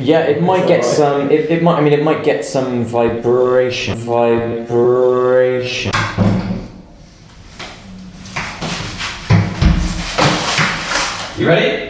Yeah, it might get some. It might. I mean, it might get some vibration. You ready?